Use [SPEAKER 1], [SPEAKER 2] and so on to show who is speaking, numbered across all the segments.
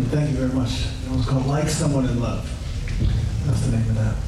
[SPEAKER 1] Thank you very much. It was called Like Someone in Love. That's the name of that.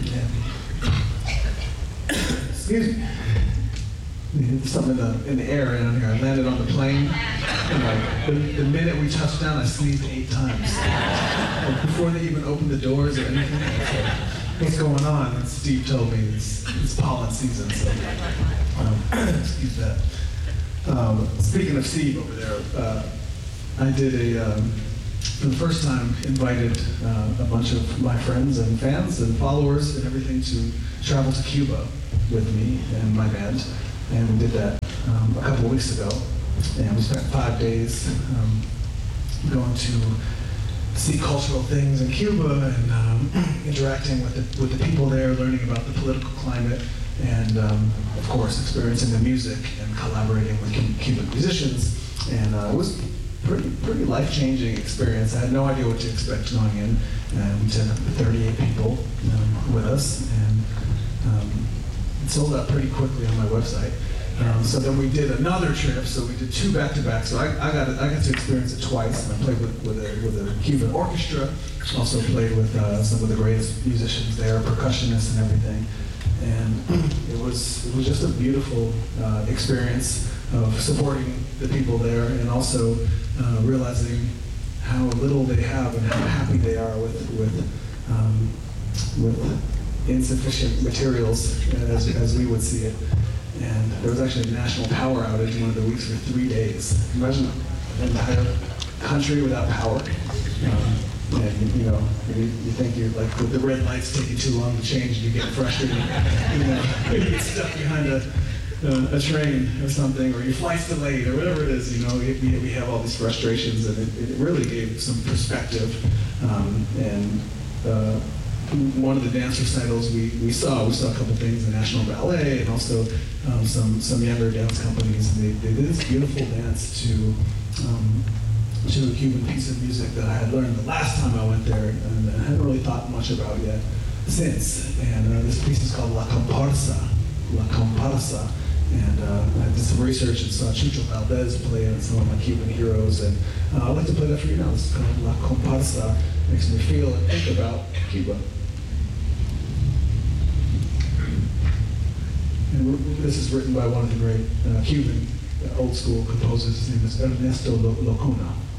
[SPEAKER 1] Yeah. Excuse me. There's something in the air down here. I landed on the plane, and like, the minute we touched down, I sneezed 8 times. Like, before they even opened the doors or anything. What's going on? And Steve told me it's pollen season, so excuse that. Speaking of Steve over there, I did for the first time, invited a bunch of my friends and fans and followers and everything to travel to Cuba with me and my band. And we did that a couple of weeks ago. And we spent 5 days going to see cultural things in Cuba and interacting with the people there, learning about the political climate, and of course experiencing the music and collaborating with Cuban musicians. And it was pretty life-changing experience. I had no idea what to expect going in. And we took 38 people with us, and it sold out pretty quickly on my website. So then we did another trip, so we did 2 back-to-back. So I got to experience it twice. And I played with a Cuban orchestra, also played with some of the greatest musicians there, percussionists and everything. And it was just a beautiful experience of supporting the people there, and also realizing how little they have and how happy they are with insufficient materials, as we would see it. And there was actually a national power outage one of the weeks for 3 days. Imagine an entire country without power. And you know, you think you're like the red light's taking too long to change, and you get frustrated. You get stuck behind a train or something, or your flight's delayed, or whatever it is. You know, we have all these frustrations, and it really gave some perspective. One of the dance recitals we saw a couple things, the National Ballet, and also some younger dance companies. And they did this beautiful dance to a Cuban piece of music that I had learned the last time I went there, and I hadn't really thought much about yet since. And this piece is called La Comparsa. La Comparsa. And I did some research and saw Chucho Valdez play it, and some of my Cuban heroes. And I'd like to play that for you now. It's called La Comparsa. Makes me feel and think about Cuba. And this is written by one of the great Cuban old school composers. His name is Ernesto Locuna.